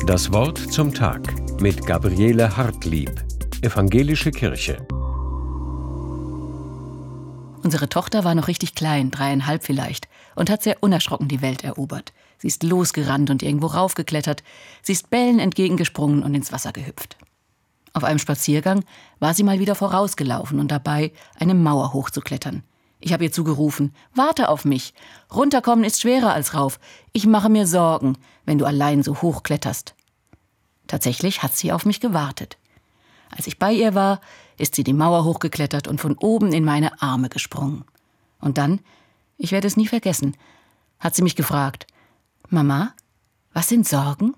Das Wort zum Tag mit Gabriele Hartlieb, Evangelische Kirche. Unsere Tochter war noch richtig klein, 3,5 vielleicht, und hat sehr unerschrocken die Welt erobert. Sie ist losgerannt und irgendwo raufgeklettert. Sie ist Bällen entgegengesprungen und ins Wasser gehüpft. Auf einem Spaziergang war sie mal wieder vorausgelaufen und dabei, eine Mauer hochzuklettern. Ich habe ihr zugerufen: Warte auf mich. Runterkommen ist schwerer als rauf. Ich mache mir Sorgen, wenn du allein so hoch kletterst. Tatsächlich hat sie auf mich gewartet. Als ich bei ihr war, ist sie die Mauer hochgeklettert und von oben in meine Arme gesprungen. Und dann, ich werde es nie vergessen, hat sie mich gefragt: Mama, was sind Sorgen?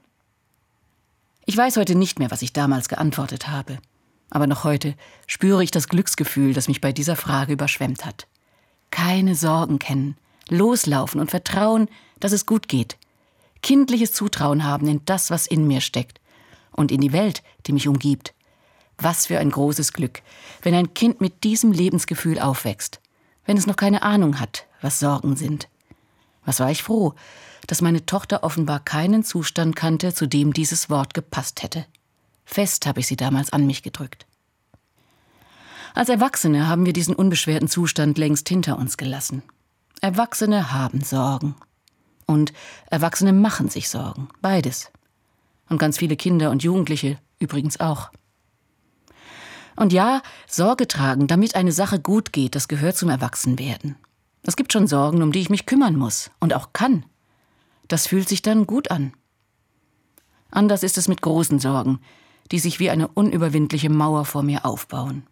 Ich weiß heute nicht mehr, was ich damals geantwortet habe. Aber noch heute spüre ich das Glücksgefühl, das mich bei dieser Frage überschwemmt hat. Keine Sorgen kennen, loslaufen und vertrauen, dass es gut geht. Kindliches Zutrauen haben in das, was in mir steckt und in die Welt, die mich umgibt. Was für ein großes Glück, wenn ein Kind mit diesem Lebensgefühl aufwächst, wenn es noch keine Ahnung hat, was Sorgen sind. Was war ich froh, dass meine Tochter offenbar keinen Zustand kannte, zu dem dieses Wort gepasst hätte. Fest habe ich sie damals an mich gedrückt. Als Erwachsene haben wir diesen unbeschwerten Zustand längst hinter uns gelassen. Erwachsene haben Sorgen. Und Erwachsene machen sich Sorgen. Beides. Und ganz viele Kinder und Jugendliche übrigens auch. Und ja, Sorge tragen, damit eine Sache gut geht, das gehört zum Erwachsenwerden. Es gibt schon Sorgen, um die ich mich kümmern muss und auch kann. Das fühlt sich dann gut an. Anders ist es mit großen Sorgen, die sich wie eine unüberwindliche Mauer vor mir aufbauen.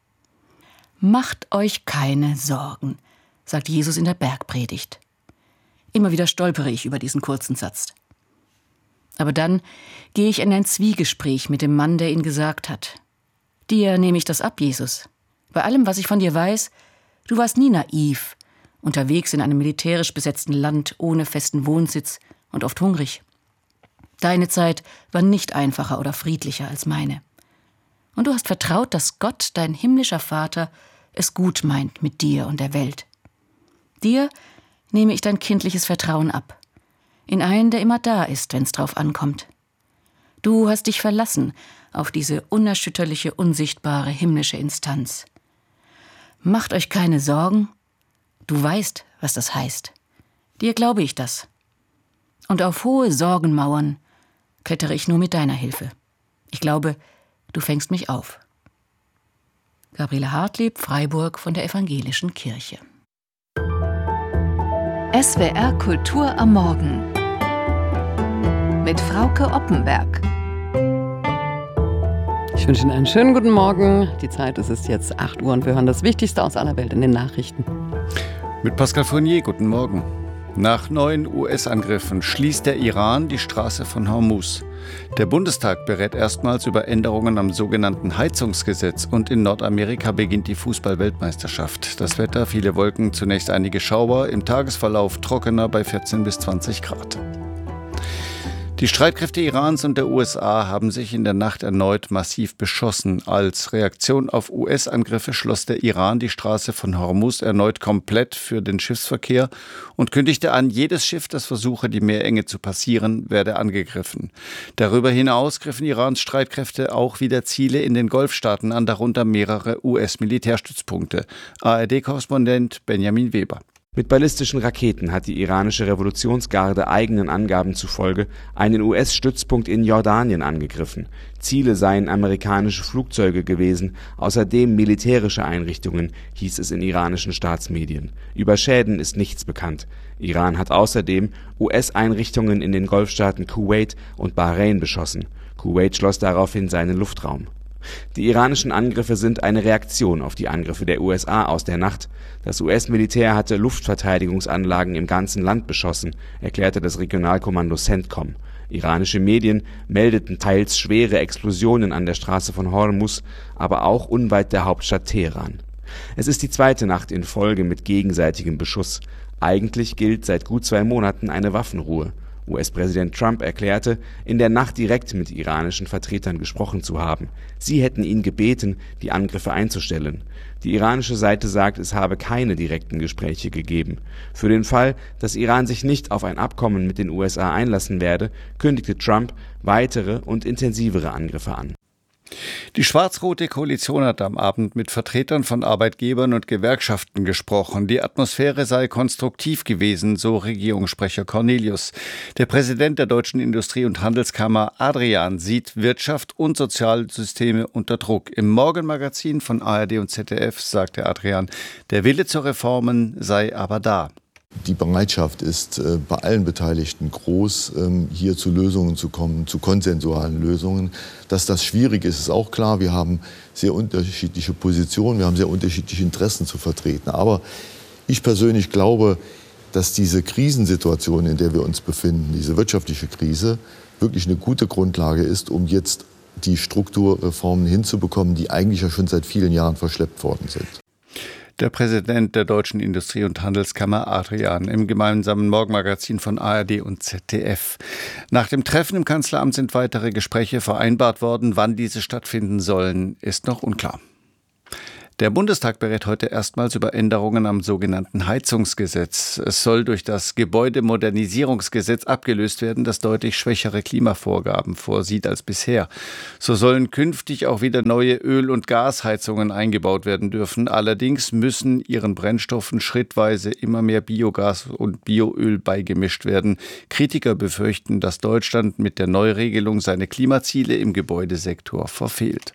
Macht euch keine Sorgen, sagt Jesus in der Bergpredigt. Immer wieder stolpere ich über diesen kurzen Satz. Aber dann gehe ich in ein Zwiegespräch mit dem Mann, der ihn gesagt hat. Dir nehme ich das ab, Jesus. Bei allem, was ich von dir weiß, du warst nie naiv, unterwegs in einem militärisch besetzten Land ohne festen Wohnsitz und oft hungrig. Deine Zeit war nicht einfacher oder friedlicher als meine. Und du hast vertraut, dass Gott, dein himmlischer Vater, es gut meint mit dir und der Welt. Dir nehme ich dein kindliches Vertrauen ab. In einen, der immer da ist, wenn's drauf ankommt. Du hast dich verlassen auf diese unerschütterliche, unsichtbare, himmlische Instanz. Macht euch keine Sorgen. Du weißt, was das heißt. Dir glaube ich das. Und auf hohe Sorgenmauern klettere ich nur mit deiner Hilfe. Ich glaube, du fängst mich auf. Gabriele Hartlieb, Freiburg von der Evangelischen Kirche. SWR Kultur am Morgen mit Frauke Oppenberg. Ich wünsche Ihnen einen schönen guten Morgen. Die Zeit ist jetzt 8 Uhr und wir hören das Wichtigste aus aller Welt in den Nachrichten. Mit Pascal Fournier, guten Morgen. Nach neuen US-Angriffen schließt der Iran die Straße von Hormuz. Der Bundestag berät erstmals über Änderungen am sogenannten Heizungsgesetz und in Nordamerika beginnt die Fußball-Weltmeisterschaft. Das Wetter, viele Wolken, zunächst einige Schauer, im Tagesverlauf trockener bei 14 bis 20 Grad. Die Streitkräfte Irans und der USA haben sich in der Nacht erneut massiv beschossen. Als Reaktion auf US-Angriffe schloss der Iran die Straße von Hormuz erneut komplett für den Schiffsverkehr und kündigte an, jedes Schiff, das versuche, die Meerenge zu passieren, werde angegriffen. Darüber hinaus griffen Irans Streitkräfte auch wieder Ziele in den Golfstaaten an, darunter mehrere US-Militärstützpunkte. ARD-Korrespondent Benjamin Weber. Mit ballistischen Raketen hat die iranische Revolutionsgarde eigenen Angaben zufolge einen US-Stützpunkt in Jordanien angegriffen. Ziele seien amerikanische Flugzeuge gewesen, außerdem militärische Einrichtungen, hieß es in iranischen Staatsmedien. Über Schäden ist nichts bekannt. Iran hat außerdem US-Einrichtungen in den Golfstaaten Kuwait und Bahrain beschossen. Kuwait schloss daraufhin seinen Luftraum. Die iranischen Angriffe sind eine Reaktion auf die Angriffe der USA aus der Nacht. Das US-Militär hatte Luftverteidigungsanlagen im ganzen Land beschossen, erklärte das Regionalkommando CENTCOM. Iranische Medien meldeten teils schwere Explosionen an der Straße von Hormuz, aber auch unweit der Hauptstadt Teheran. Es ist die zweite Nacht in Folge mit gegenseitigem Beschuss. Eigentlich gilt seit gut 2 Monaten eine Waffenruhe. US-Präsident Trump erklärte, in der Nacht direkt mit iranischen Vertretern gesprochen zu haben. Sie hätten ihn gebeten, die Angriffe einzustellen. Die iranische Seite sagt, es habe keine direkten Gespräche gegeben. Für den Fall, dass Iran sich nicht auf ein Abkommen mit den USA einlassen werde, kündigte Trump weitere und intensivere Angriffe an. Die schwarz-rote Koalition hat am Abend mit Vertretern von Arbeitgebern und Gewerkschaften gesprochen. Die Atmosphäre sei konstruktiv gewesen, so Regierungssprecher Cornelius. Der Präsident der Deutschen Industrie- und Handelskammer Adrian sieht Wirtschaft und Sozialsysteme unter Druck. Im Morgenmagazin von ARD und ZDF sagte Adrian, der Wille zu Reformen sei aber da. Die Bereitschaft ist bei allen Beteiligten groß, hier zu Lösungen zu kommen, zu konsensualen Lösungen. Dass das schwierig ist, ist auch klar. Wir haben sehr unterschiedliche Positionen, wir haben sehr unterschiedliche Interessen zu vertreten. Aber ich persönlich glaube, dass diese Krisensituation, in der wir uns befinden, diese wirtschaftliche Krise, wirklich eine gute Grundlage ist, um jetzt die Strukturreformen hinzubekommen, die eigentlich ja schon seit vielen Jahren verschleppt worden sind. Der Präsident der Deutschen Industrie- und Handelskammer Adrian im gemeinsamen Morgenmagazin von ARD und ZDF. Nach dem Treffen im Kanzleramt sind weitere Gespräche vereinbart worden. Wann diese stattfinden sollen, ist noch unklar. Der Bundestag berät heute erstmals über Änderungen am sogenannten Heizungsgesetz. Es soll durch das Gebäudemodernisierungsgesetz abgelöst werden, das deutlich schwächere Klimavorgaben vorsieht als bisher. So sollen künftig auch wieder neue Öl- und Gasheizungen eingebaut werden dürfen. Allerdings müssen ihren Brennstoffen schrittweise immer mehr Biogas und Bioöl beigemischt werden. Kritiker befürchten, dass Deutschland mit der Neuregelung seine Klimaziele im Gebäudesektor verfehlt.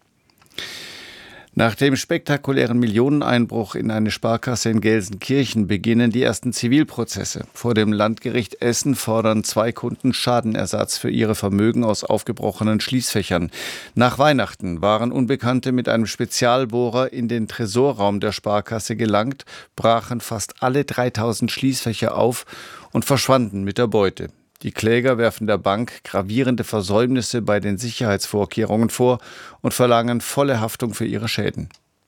Nach dem spektakulären Millioneneinbruch in eine Sparkasse in Gelsenkirchen beginnen die ersten Zivilprozesse. Vor dem Landgericht Essen fordern 2 Kunden Schadenersatz für ihre Vermögen aus aufgebrochenen Schließfächern. Nach Weihnachten waren Unbekannte mit einem Spezialbohrer in den Tresorraum der Sparkasse gelangt, brachen fast alle 3000 Schließfächer auf und verschwanden mit der Beute. Die Kläger werfen der Bank gravierende Versäumnisse bei den Sicherheitsvorkehrungen vor und verlangen volle Haftung für ihre Schäden.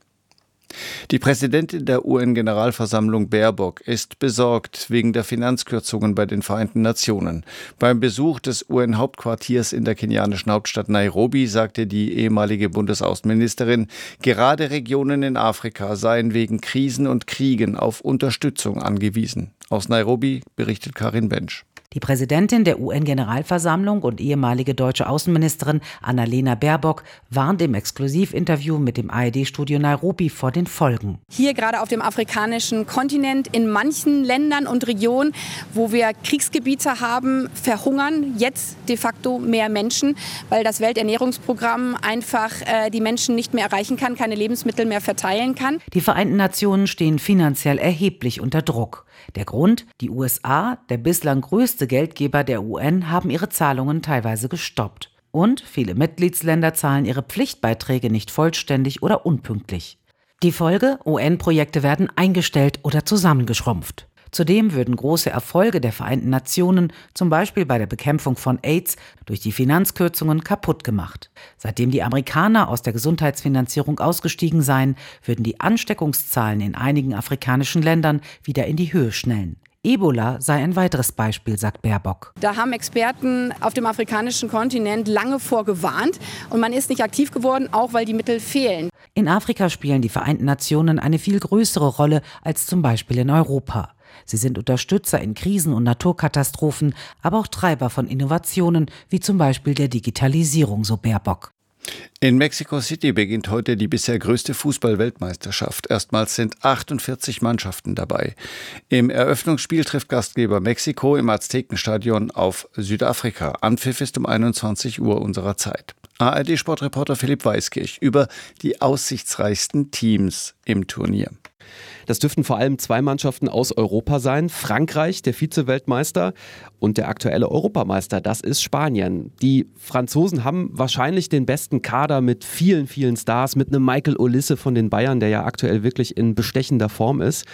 Die Präsidentin der UN-Generalversammlung Baerbock ist besorgt wegen der Finanzkürzungen bei den Vereinten Nationen. Beim Besuch des UN-Hauptquartiers in der kenianischen Hauptstadt Nairobi sagte die ehemalige Bundesaußenministerin, gerade Regionen in Afrika seien wegen Krisen und Kriegen auf Unterstützung angewiesen. Aus Nairobi berichtet Karin Bensch. Die Präsidentin der UN-Generalversammlung und ehemalige deutsche Außenministerin Annalena Baerbock warnt im Exklusivinterview mit dem ARD-Studio Nairobi vor den Folgen. Hier gerade auf dem afrikanischen Kontinent, in manchen Ländern und Regionen, wo wir Kriegsgebiete haben, verhungern jetzt de facto mehr Menschen, weil das Welternährungsprogramm einfach die Menschen nicht mehr erreichen kann, keine Lebensmittel mehr verteilen kann. Die Vereinten Nationen stehen finanziell erheblich unter Druck. Der Grund? Die USA, der bislang größte Geldgeber der UN, haben ihre Zahlungen teilweise gestoppt. Und viele Mitgliedsländer zahlen ihre Pflichtbeiträge nicht vollständig oder unpünktlich. Die Folge? UN-Projekte werden eingestellt oder zusammengeschrumpft. Zudem würden große Erfolge der Vereinten Nationen, zum Beispiel bei der Bekämpfung von AIDS, durch die Finanzkürzungen kaputt gemacht. Seitdem die Amerikaner aus der Gesundheitsfinanzierung ausgestiegen seien, würden die Ansteckungszahlen in einigen afrikanischen Ländern wieder in die Höhe schnellen. Ebola sei ein weiteres Beispiel, sagt Baerbock. Da haben Experten auf dem afrikanischen Kontinent lange vorgewarnt und man ist nicht aktiv geworden, auch weil die Mittel fehlen. In Afrika spielen die Vereinten Nationen eine viel größere Rolle als zum Beispiel in Europa. Sie sind Unterstützer in Krisen und Naturkatastrophen, aber auch Treiber von Innovationen, wie zum Beispiel der Digitalisierung, so Baerbock. In Mexico City beginnt heute die bisher größte Fußball-Weltmeisterschaft. Erstmals sind 48 Mannschaften dabei. Im Eröffnungsspiel trifft Gastgeber Mexiko im Aztekenstadion auf Südafrika. Anpfiff ist um 21 Uhr unserer Zeit. ARD-Sportreporter Philipp Weiskirch über die aussichtsreichsten Teams im Turnier. Das dürften vor allem 2 Mannschaften aus Europa sein. Frankreich, der Vize-Weltmeister, und der aktuelle Europameister, das ist Spanien. Die Franzosen haben wahrscheinlich den besten Kader mit vielen, vielen Stars, mit einem Michael Olise von den Bayern, der ja aktuell wirklich in bestechender Form ist.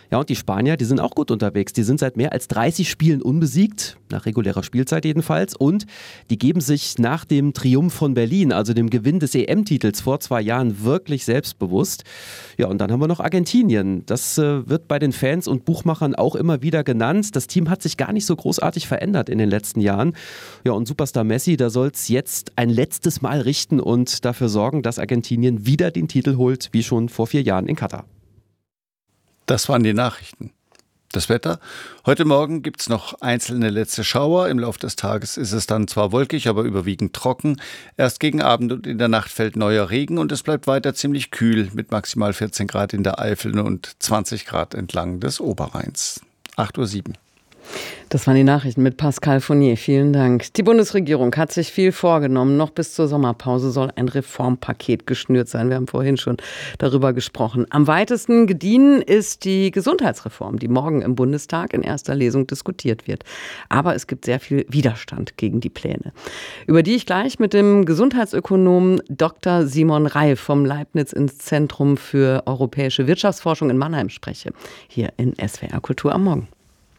Ja, und die Spanier, die sind auch gut unterwegs. Die sind seit mehr als 30 Spielen unbesiegt, nach regulärer Spielzeit jedenfalls. Und die geben sich nach dem Triumph von Berlin, also dem Gewinn des EM-Titels vor 2 Jahren, wirklich selbstbewusst. Ja, und dann haben wir noch Argentinien. Das wird bei den Fans und Buchmachern auch immer wieder genannt. Das Team hat sich gar nicht so großartig verändert in den letzten Jahren. Ja, und Superstar Messi, da soll es jetzt ein letztes Mal richten und dafür sorgen, dass Argentinien wieder den Titel holt, wie schon vor 4 Jahren in Katar. Das waren die Nachrichten. Das Wetter? Heute Morgen gibt es noch einzelne letzte Schauer. Im Laufe des Tages ist es dann zwar wolkig, aber überwiegend trocken. Erst gegen Abend und in der Nacht fällt neuer Regen und es bleibt weiter ziemlich kühl mit maximal 14 Grad in der Eifel und 20 Grad entlang des Oberrheins. 8:07 Uhr. Das waren die Nachrichten mit Pascal Fournier. Vielen Dank. Die Bundesregierung hat sich viel vorgenommen. Noch bis zur Sommerpause soll ein Reformpaket geschnürt sein. Wir haben vorhin schon darüber gesprochen. Am weitesten gediehen ist die Gesundheitsreform, die morgen im Bundestag in erster Lesung diskutiert wird. Aber es gibt sehr viel Widerstand gegen die Pläne, über die ich gleich mit dem Gesundheitsökonomen Dr. Simon Reif vom Leibniz-Zentrum für europäische Wirtschaftsforschung in Mannheim spreche. Hier in SWR Kultur am Morgen.